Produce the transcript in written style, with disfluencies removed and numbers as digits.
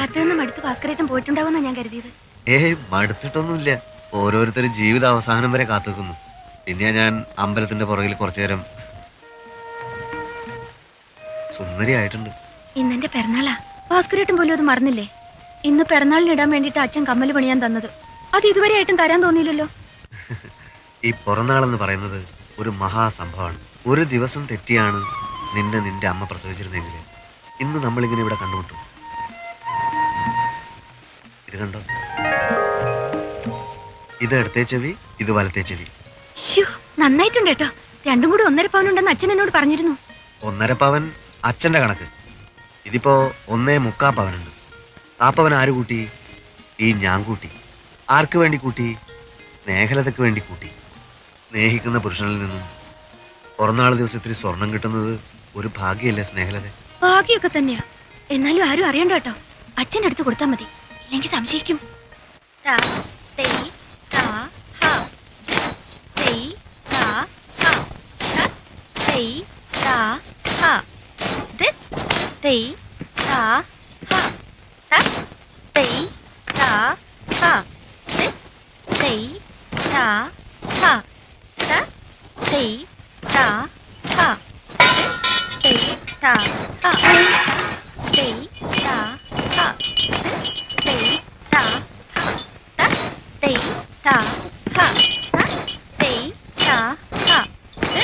കാത്തുനിന്ന് മടുത്ത് ഭാസ്കരേട്ടൻ പോയിട്ടുണ്ടാവുന്ന ഞാൻ കരുതിയത്. മടുത്തിട്ടൊന്നുമില്ല. ഓരോരുത്തരും ജീവിത അവസാനം വരെ കാത്തുനിൽക്കുന്നു. പിന്നെ ഞാൻ അമ്പലത്തിന്റെ പുറകിൽ കുറച്ചു നേരം. സുന്ദരിയായിട്ടുണ്ട്. ഇന്നെന്റെ പിറന്നാളാ. ഭാസ്കരേട്ടൻ പോലും അത് മറന്നില്ലേ? ഇന്ന് പിറന്നാളിന് ഇടാൻ വേണ്ടിട്ട് അച്ഛൻ കമ്മല് പണിയാൻ തന്നത്. അത് ഇതുവരെ ആയിട്ടും തരാൻ തോന്നിയില്ലല്ലോ. ഈ പിറന്നാളെന്ന് പറയുന്നത് ഒരു മഹാസംഭവമാണ്. ഒരു ദിവസം തെറ്റിയാണ് നിന്റെ അമ്മ പ്രസവിച്ചിരുന്നെങ്കിൽ ഇന്ന് നമ്മളിങ്ങനെ ഇവിടെ കണ്ടുമുട്ടും. ഇത് കണ്ടോ? ഇത് ഇടത്തെ ചെവി, ഇത് വലത്തെ ചെവി. നന്നായിട്ടുണ്ട് കേട്ടോ. രണ്ടും കൂടി 1.5 പവനുണ്ടെന്ന് അച്ഛൻ എന്നോട് പറഞ്ഞിരുന്നു. 1.5 പവൻ അച്ഛന്റെ കണക്ക്. ഇതിപ്പോ 1.25 പവനുണ്ട്. ആ പവൻ ആര് കൂട്ടി? ഈ ഞാൻ കൂട്ടി. ആർക്ക് വേണ്ടി കൂട്ടി? സ്നേഹലതയ്ക്ക് വേണ്ടി കൂട്ടി. സ്നേഹിക്കുന്ന പുരുഷനിൽ നിന്നും പിറന്നാൾ ദിവസത്തിൽ സ്വർണം കിട്ടുന്നത് ഒരു ഭാഗ്യല്ലേ സ്നേഹലത? ഭാഗ്യമൊക്കെ തന്നെയാ. എന്നാലും ആരും അറിയണ്ട കേട്ടോ. അച്ഛൻ്റെ അടുത്ത് കൊടുത്താൽ മതി, ഇല്ലെങ്കിൽ സംശയിക്കും. Tây, ta,